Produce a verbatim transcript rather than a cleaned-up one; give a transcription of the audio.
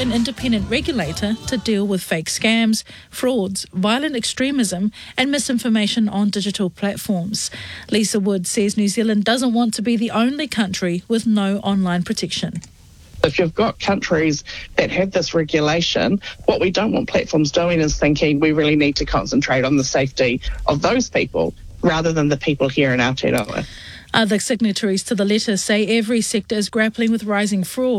an independent regulator to deal with fake scams, frauds, violent extremism and misinformation on digital platforms. Lisa Wood says New Zealand doesn't want to be the only country with no online protection. If you've got countries that have this regulation, what we don't want platforms doing is thinking we really need to concentrate on the safety of those people rather than the people here in Aotearoa. Other signatories to the letter say every sector is grappling with rising fraud.